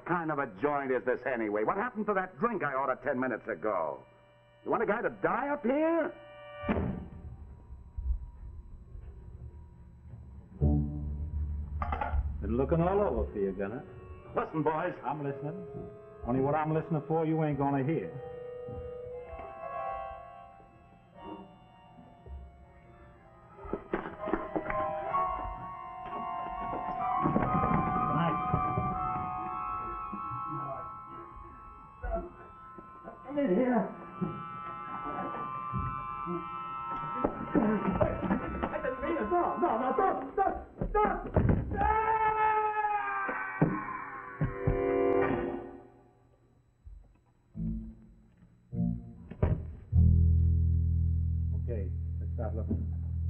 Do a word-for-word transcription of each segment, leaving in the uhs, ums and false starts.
kind of a joint is this anyway? What happened to that drink I ordered ten minutes ago? You want a guy to die up here? Been looking all over for you, Gunner. Listen, boys. I'm listening. Only what I'm listening for, you ain't gonna hear. Come in here. I didn't mean it. No, no, no, don't, don't, don't. Okay, let's start looking.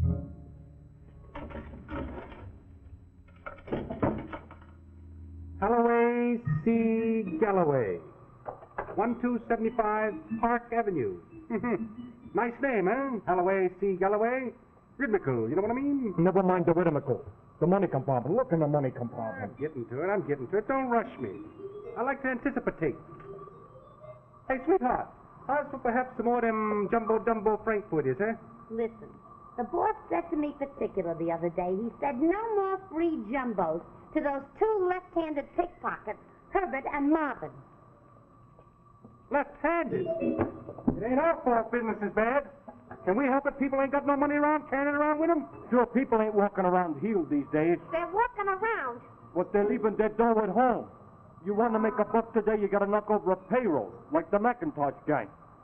Holloway C. Galloway. one two seven five Park Avenue. Nice name, eh? Holloway C. Galloway. Rhythmical, you know what I mean? Never mind the rhythmical. The money compartment. Look in the money compartment. I'm getting to it, I'm getting to it. Don't rush me. I like to anticipate. Hey, sweetheart, how's for perhaps some more them jumbo-dumbo frankfurters, eh? Listen, the boss said to me particular the other day, he said no more free jumbos to those two left-handed pickpockets, Herbert and Marvin. Left-handed? It ain't our fault business is bad. Can we help it people ain't got no money around, carrying it around with them? Sure, people ain't walking around heeled these days. They're walking around. What, they're leaving their dough at home. You want to make a buck today, you got to knock over a payroll, like the McIntosh gang.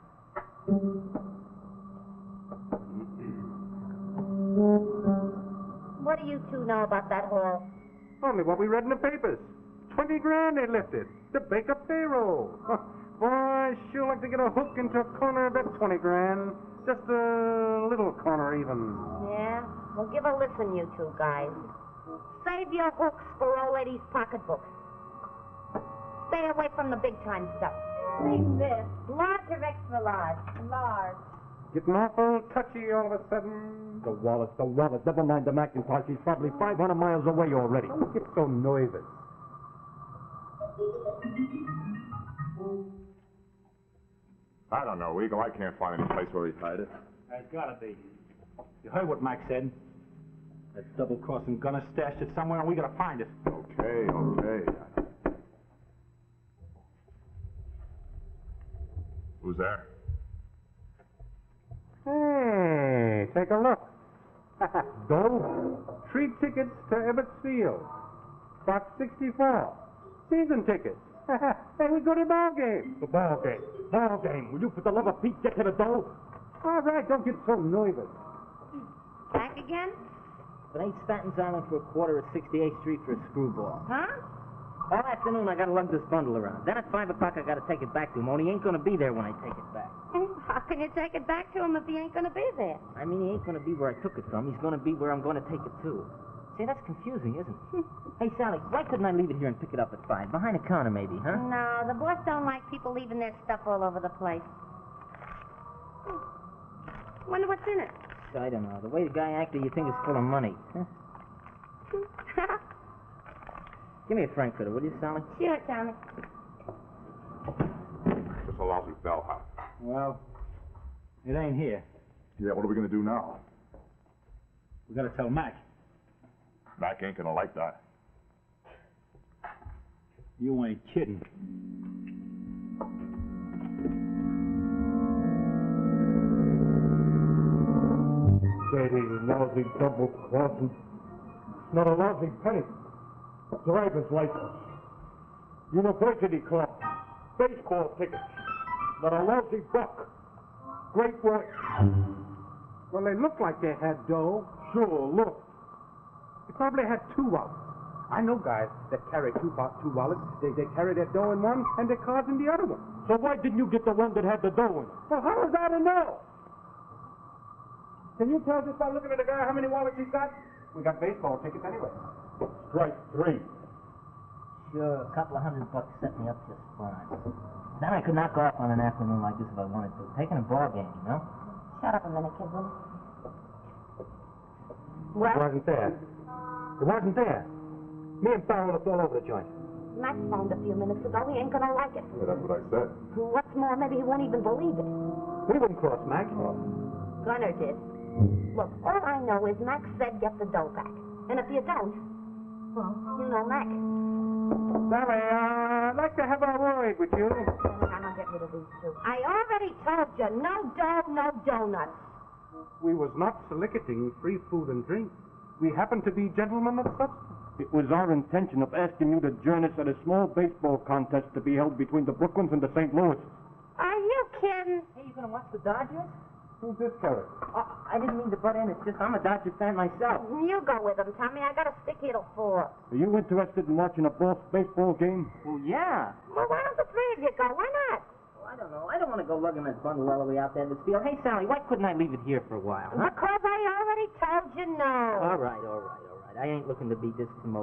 What do you two know about that hall? Only what we read in the papers. Twenty grand they lifted to bake a payroll. Boy, I sure like to get a hook into a corner of that twenty grand. Just a little corner, even. Yeah? Well, give a listen, you two guys. Save your hooks for old lady's pocketbooks. Stay away from the big-time stuff. Take this. Large or extra large? Large. Getting awful touchy all of a sudden. The wallet, the wallet. Never mind the McIntosh. He's probably five hundred miles away already. Don't get so nervous. I don't know, Eagle. I can't find any place where he hid it. There's gotta be. You heard what Mike said. That double-crossing gunner stashed it somewhere, and we gotta find it. Okay, okay. Who's there? Hey, take a look. Doe, three tickets to Ebbets Field. Box sixty-four. Season tickets. Hey, we go to the ball game. The ball game. Ball game. Will you, for the love of Pete, get to the dough? All right, don't get so nervous. Back again? But ain't Stanton's Island for a quarter of sixty-eighth Street for a screwball. Huh? All afternoon I gotta lug this bundle around. Then at five o'clock I gotta take it back to him, only he ain't gonna be there when I take it back. How can you take it back to him if he ain't gonna be there? I mean, he ain't gonna be where I took it from. He's gonna be where I'm gonna take it to. See, that's confusing, isn't it? Hey, Sally, why couldn't I leave it here and pick it up at five? Behind a counter, maybe, huh? No, the boss don't like people leaving their stuff all over the place. Wonder what's in it. I don't know. The way the guy acted, you think it's full of money. Huh? Give me a frankfurter, will you, Sally? Sure, Tommy. Just a lousy bellhop. Well, it ain't here. Yeah, what are we going to do now? We gotta tell Mac. Mac ain't going to like that. You ain't kidding. Dirty, lousy double crossing. Not a lousy penny. Driver's license. University club. Baseball tickets. Not a lousy buck. Great work. Well, they look like they had dough. Sure, look. They probably had two wallets. I know guys that carry two, two wallets. They, they carry their dough in one and their cards in the other one. So why didn't you get the one that had the dough in it? Well, how was I to know? Can you tell just by looking at the guy how many wallets he's got? We got baseball tickets anyway. Strike three. Sure, a couple of hundred bucks set me up just fine. Then I could knock off on an afternoon like this if I wanted to. Taking a ball game, you know? Shut up a minute, kid, will you? It wasn't there. It wasn't there. Me and Farrell looked all over the joint. Max phoned a few minutes ago. He ain't gonna like it. Yeah, that's what I said. What's more, maybe he won't even believe it. We wouldn't cross Max. Gunner did. Look, all I know is Max said get the dough back. And if you don't, well, you know Max. Sally, uh, I'd like to have a word with you. I'm gonna get rid of these two. I already told you, no dough, no donuts. We was not soliciting free food and drink. We happen to be gentlemen of substance. It was our intention of asking you to join us at a small baseball contest to be held between the Brooklyns and the Saint Louis. Are you kidding? Hey, you gonna watch the Dodgers? Who's this character? Oh, I didn't mean to butt in. It's just I'm a Dodger fan myself. You go with him, Tommy. I got a stick here till four. Are you interested in watching a ball baseball game? Well, yeah. Well, why don't the three of you go? Why not? Well, I don't know. I don't want to go lugging that bundle all the way out there in the field. Hey, Sally, why couldn't I leave it here for a while? Huh? Because I already told you no. All right, all right, all right. I ain't looking to be discommoded.